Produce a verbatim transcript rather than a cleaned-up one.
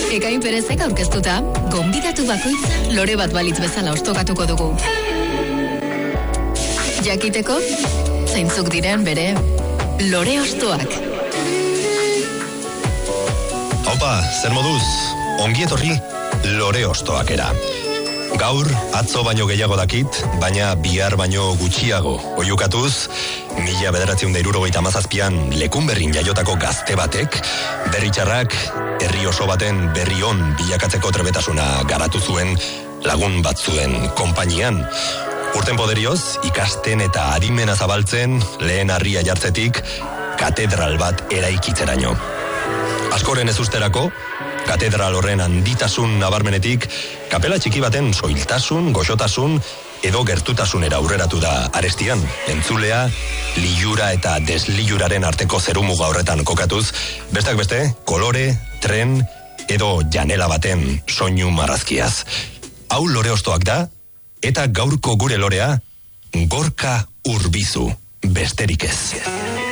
Ekain Perezek aurkeztuta, gonbidatu bakoitza lore bat balitz bezala ostokatuko dugu. Jakiteko, zeintzuk diren bere lore ostoak. Haupa, zer moduz, ongi etorri lore ostoakera. Gaur, atzo baino gehiago dakit, baina bihar baino gutxiago. Oiukatuz, mila bederatziehun eta hirurogeita hamazazpian Lekunberrin jaiotako gazte batek, berri txarrak, herri oso baten berri on bilakatzeko trebetasuna garatu zuen lagun batzuen konpainian. Urten poderioz, ikasten eta adimena zabaltzen, lehen harria jartzetik, katedral bat eraikitzeraino. Askoren ez usterako, katedral horren handitasun nabarmenetik, kapela txiki baten soiltasun, goxotasun, edo gertutasunera aurreratu da arestian. Entzulea, lilura eta desliluraren arteko zerumuga horretan kokatuz, bestak beste, kolore, tren, edo janela baten soinu marrazkiaz. Hau lore ostoak da, eta gaurko gure lorea, Gorka Urbizu, besterik ez.